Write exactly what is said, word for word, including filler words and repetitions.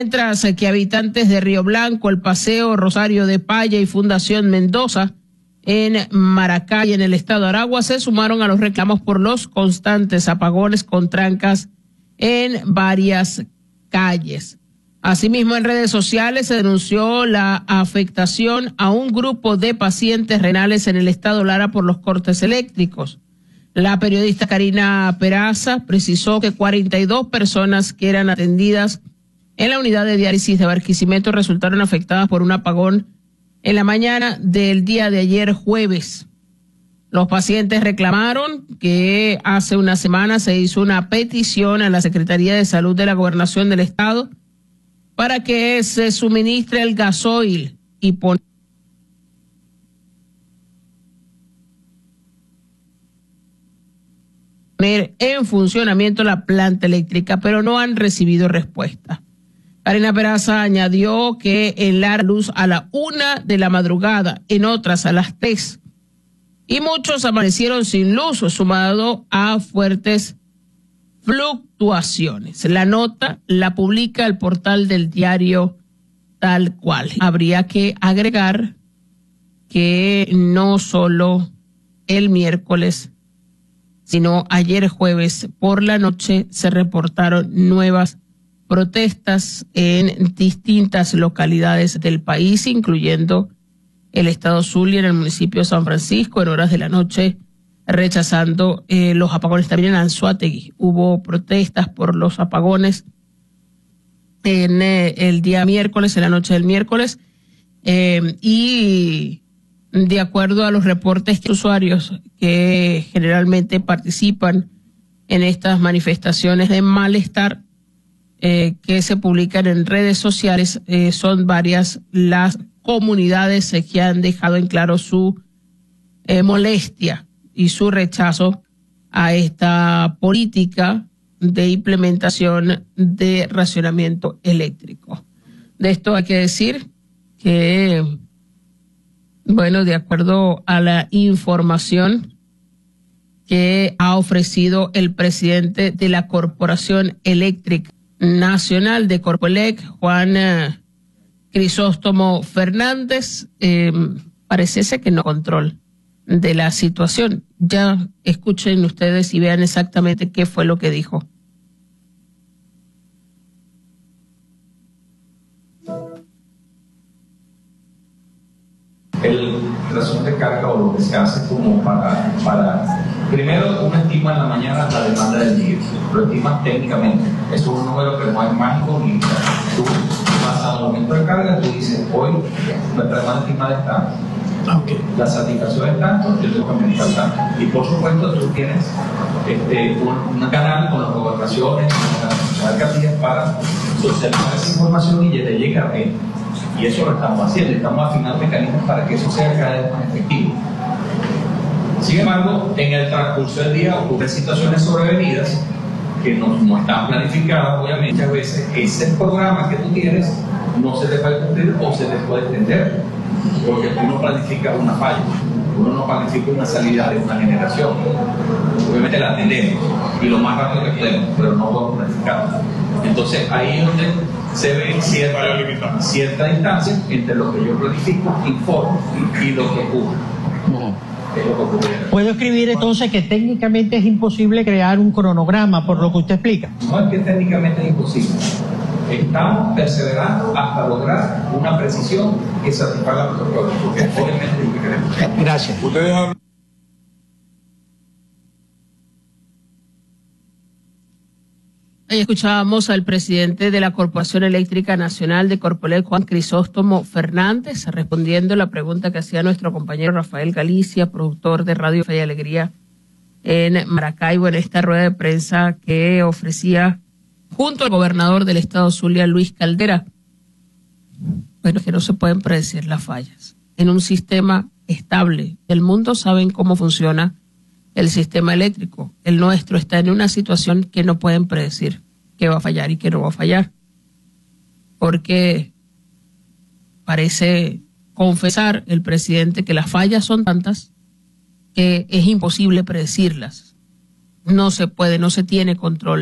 Mientras que habitantes de Río Blanco, El Paseo, Rosario de Paya y Fundación Mendoza en Maracay, en el estado de Aragua, se sumaron a los reclamos por los constantes apagones con trancas en varias calles. Asimismo, en redes sociales se denunció la afectación a un grupo de pacientes renales en el estado Lara por los cortes eléctricos. La periodista Karina Peraza precisó que cuarenta y dos personas que eran atendidas en la unidad de diálisis de Barquisimeto resultaron afectadas por un apagón en la mañana del día de ayer jueves. Los pacientes reclamaron que hace una semana se hizo una petición a la Secretaría de Salud de la Gobernación del Estado para que se suministre el gasoil y poner en funcionamiento la planta eléctrica, pero no han recibido respuesta. Karina Peraza añadió que en la luz a la una de la madrugada, en otras a las tres, y muchos amanecieron sin luz, sumado a fuertes fluctuaciones. La nota la publica el portal del diario Tal Cual. Habría que agregar que no solo el miércoles, sino ayer jueves por la noche se reportaron nuevas protestas en distintas localidades del país, incluyendo el estado Zulia, en el municipio de San Francisco, en horas de la noche, rechazando eh, los apagones. También en Anzoátegui hubo protestas por los apagones en eh, el día miércoles, en la noche del miércoles, eh, y de acuerdo a los reportes de usuarios que generalmente participan en estas manifestaciones de malestar, Eh, que se publican en redes sociales, eh, son varias las comunidades eh, que han dejado en claro su eh, molestia y su rechazo a esta política de implementación de racionamiento eléctrico. De esto hay que decir que, bueno, de acuerdo a la información que ha ofrecido el presidente de la Corporación Eléctrica Nacional de Corpoelec, Juan eh, Crisóstomo Fernández, eh, parece que no control de la situación. Ya escuchen ustedes y vean exactamente qué fue lo que dijo. El razón de carga o lo que se hace como para, para primero uno estima en la mañana la demanda del día, lo estima técnicamente, es un número que no es mágico ni tú vas al momento de carga, tú dices hoy nuestra demanda estimada es tanto, okay. La satisfacción es tanto, yo tengo que administrar tanto, y por supuesto tú tienes este, un, un canal con las gobernaciones, con las alcaldías para socializar esa información y te llega a él. Y eso lo estamos haciendo, estamos afinando mecanismos para que eso sea cada vez más efectivo. Sin embargo, en el transcurso del día ocurren situaciones sobrevenidas que no, no están planificadas, obviamente. Muchas veces ese programa que tú tienes no se te puede cumplir o se te puede extender, porque tú no planificas una falla, uno no planifica una salida de una generación. Obviamente la atendemos y lo más rápido que podemos, pero no podemos planificarla. Entonces ahí es donde se ve cierta, cierta distancia entre lo que yo planifico, informo y lo que ocurre. No. ¿Puedo escribir entonces que técnicamente es imposible crear un cronograma por lo que usted explica? No es que técnicamente es imposible. Estamos perseverando hasta lograr una precisión que satisfaga nuestro pueblo, porque obviamente es lo que queremos. Gracias. Ustedes hablan. Ahí escuchábamos al presidente de la Corporación Eléctrica Nacional de Corpoelec, Juan Crisóstomo Fernández, respondiendo la pregunta que hacía nuestro compañero Rafael Galicia, productor de Radio Fe y Alegría en Maracaibo, en esta rueda de prensa que ofrecía junto al gobernador del estado Zulia, Luis Caldera. Bueno, que no se pueden predecir las fallas. En un sistema estable del mundo saben cómo funciona el sistema eléctrico. El nuestro está en una situación que no pueden predecir qué va a fallar y qué no va a fallar, porque parece confesar el presidente que las fallas son tantas que es imposible predecirlas. No se puede, no se tiene control